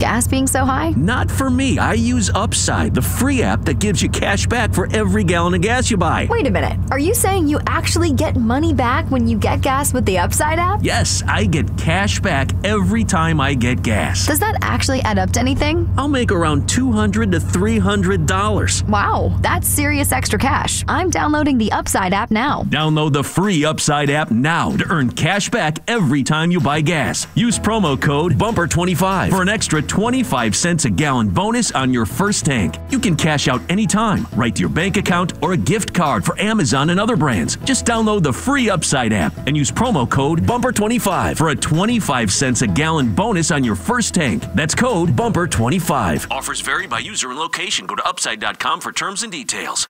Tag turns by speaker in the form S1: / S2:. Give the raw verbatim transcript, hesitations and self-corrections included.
S1: gas being so high?
S2: Not for me. I use Upside, the free app that gives you cash back for every gallon of gas you buy.
S1: Wait a minute. Are you saying you actually get money back when you get gas with the Upside app?
S2: Yes, I get cash back every time I get gas.
S1: Does that actually add up to anything?
S2: I'll make around two hundred to three hundred dollars.
S1: Wow, that's serious extra cash. I'm downloading the Upside app now.
S2: Download the free Upside app now to earn cash back every time you buy gas. Use promo code bumper twenty-five for an extra twenty-five cents a gallon bonus on your first tank. You can cash out anytime, right to your bank account or a gift card for Amazon and other brands. Just download the free Upside app and use promo code bumper twenty-five for a twenty-five cents a gallon bonus on your first tank. That's code bumper twenty-five. Offers vary by user and location. Go to upside dot com for terms and details.